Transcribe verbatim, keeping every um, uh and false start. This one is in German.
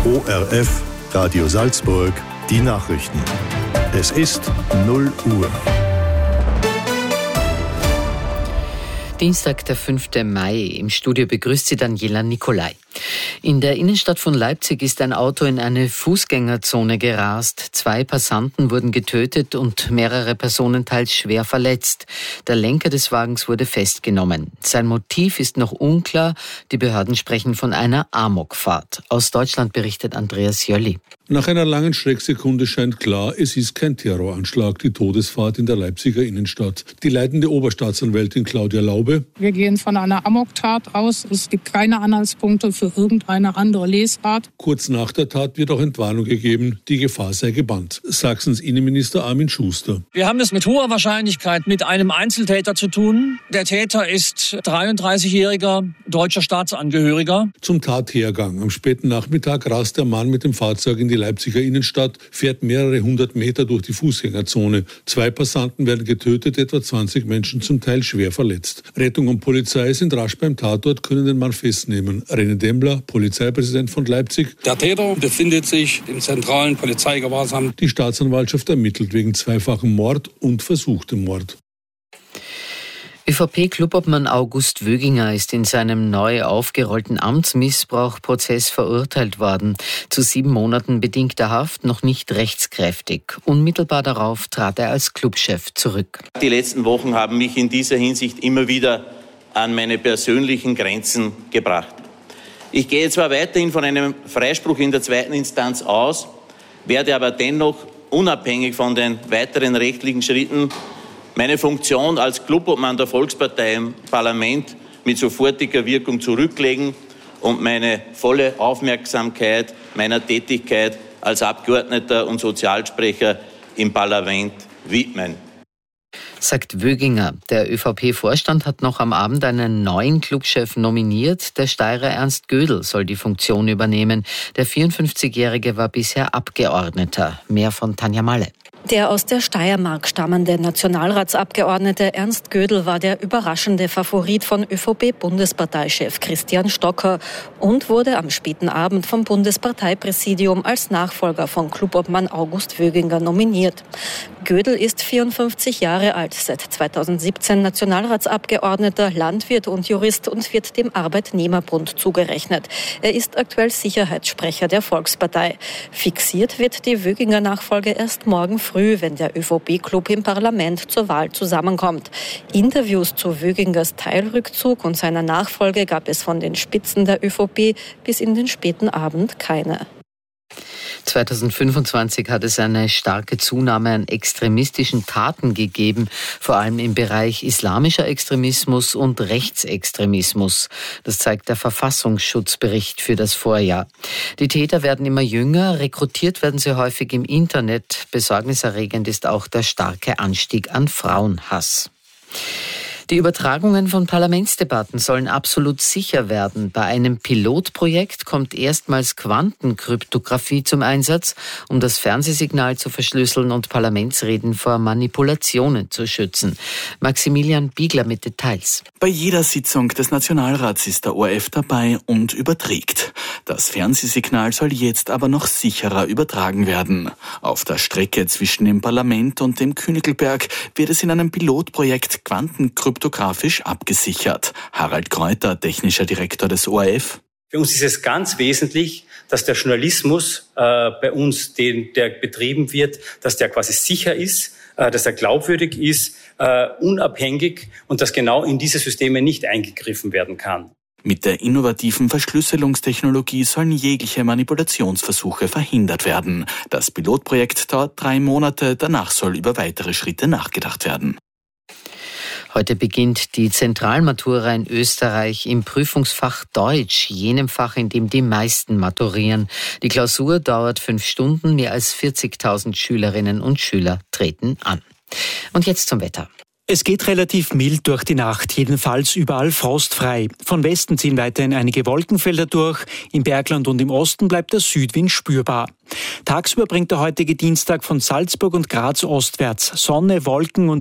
O R F, Radio Salzburg, die Nachrichten. Es ist null Uhr. Dienstag, der fünfte Mai. Im Studio begrüßt Sie Daniela Nicolai. In der Innenstadt von Leipzig ist ein Auto in eine Fußgängerzone gerast. Zwei Passanten wurden getötet und mehrere Personen teils schwer verletzt. Der Lenker des Wagens wurde festgenommen. Sein Motiv ist noch unklar. Die Behörden sprechen von einer Amokfahrt. Aus Deutschland berichtet Andreas Jölli. Nach einer langen Schrecksekunde scheint klar, es ist kein Terroranschlag, die Todesfahrt in der Leipziger Innenstadt. Die leitende Oberstaatsanwältin Claudia Laube: Wir gehen von einer Amoktat aus. Es gibt keine Anhaltspunkte für irgendeine andere Lesart. Kurz nach der Tat wird auch Entwarnung gegeben, die Gefahr sei gebannt. Sachsens Innenminister Armin Schuster: Wir haben es mit hoher Wahrscheinlichkeit mit einem Einzeltäter zu tun. Der Täter ist dreiunddreißigjähriger deutscher Staatsangehöriger. Zum Tathergang. Am späten Nachmittag rast der Mann mit dem Fahrzeug in die Leipziger Innenstadt, fährt mehrere hundert Meter durch die Fußgängerzone. Zwei Passanten werden getötet, etwa zwanzig Menschen zum Teil schwer verletzt. Rettung und Polizei sind rasch beim Tatort, können den Mann festnehmen. René Dembler, Polizeipräsident von Leipzig: Der Täter befindet sich im zentralen Polizeigewahrsam. Die Staatsanwaltschaft ermittelt wegen zweifachen Mord und versuchtem Mord. ÖVP-Clubobmann August Wöginger ist in seinem neu aufgerollten Amtsmissbrauchprozess verurteilt worden. Zu sieben Monaten bedingter Haft, noch nicht rechtskräftig. Unmittelbar darauf trat er als Clubchef zurück. Die letzten Wochen haben mich in dieser Hinsicht immer wieder an meine persönlichen Grenzen gebracht. Ich gehe zwar weiterhin von einem Freispruch in der zweiten Instanz aus, werde aber dennoch unabhängig von den weiteren rechtlichen Schritten meine Funktion als Clubobmann der Volkspartei im Parlament mit sofortiger Wirkung zurücklegen und meine volle Aufmerksamkeit meiner Tätigkeit als Abgeordneter und Sozialsprecher im Parlament widmen. Sagt Wöginger. Der ÖVP-Vorstand hat noch am Abend einen neuen Clubchef nominiert. Der Steirer Ernst Gödel soll die Funktion übernehmen. Der vierundfünfzigjährige war bisher Abgeordneter. Mehr von Tanja Malle. Der aus der Steiermark stammende Nationalratsabgeordnete Ernst Gödel war der überraschende Favorit von ÖVP-Bundesparteichef Christian Stocker und wurde am späten Abend vom Bundesparteipräsidium als Nachfolger von Clubobmann August Wöginger nominiert. Gödel ist vierundfünfzig Jahre alt, seit zweitausendsiebzehn Nationalratsabgeordneter, Landwirt und Jurist und wird dem Arbeitnehmerbund zugerechnet. Er ist aktuell Sicherheitssprecher der Volkspartei. Fixiert wird die Wöginger-Nachfolge erst morgen früh, wenn der ÖVP-Club im Parlament zur Wahl zusammenkommt. Interviews zu Wögingers Teilrückzug und seiner Nachfolge gab es von den Spitzen der ÖVP bis in den späten Abend keine. zweitausendfünfundzwanzig hat es eine starke Zunahme an extremistischen Taten gegeben, vor allem im Bereich islamischer Extremismus und Rechtsextremismus. Das zeigt der Verfassungsschutzbericht für das Vorjahr. Die Täter werden immer jünger, rekrutiert werden sie häufig im Internet. Besorgniserregend ist auch der starke Anstieg an Frauenhass. Die Übertragungen von Parlamentsdebatten sollen absolut sicher werden. Bei einem Pilotprojekt kommt erstmals Quantenkryptographie zum Einsatz, um das Fernsehsignal zu verschlüsseln und Parlamentsreden vor Manipulationen zu schützen. Maximilian Biegler mit Details. Bei jeder Sitzung des Nationalrats ist der O R F dabei und überträgt. Das Fernsehsignal soll jetzt aber noch sicherer übertragen werden. Auf der Strecke zwischen dem Parlament und dem Königelberg wird es in einem Pilotprojekt quantenkryptografisch abgesichert. Harald Kräuter, technischer Direktor des O R F. Für uns ist es ganz wesentlich, dass der Journalismus äh, bei uns, den, der betrieben wird, dass der quasi sicher ist, äh, dass er glaubwürdig ist, äh, unabhängig und dass genau in diese Systeme nicht eingegriffen werden kann. Mit der innovativen Verschlüsselungstechnologie sollen jegliche Manipulationsversuche verhindert werden. Das Pilotprojekt dauert drei Monate, danach soll über weitere Schritte nachgedacht werden. Heute beginnt die Zentralmatura in Österreich im Prüfungsfach Deutsch, jenem Fach, in dem die meisten maturieren. Die Klausur dauert fünf Stunden, mehr als vierzigtausend Schülerinnen und Schüler treten an. Und jetzt zum Wetter. Es geht relativ mild durch die Nacht, jedenfalls überall frostfrei. Von Westen ziehen weiterhin einige Wolkenfelder durch. Im Bergland und im Osten bleibt der Südwind spürbar. Tagsüber bringt der heutige Dienstag von Salzburg und Graz ostwärts Sonne, Wolken und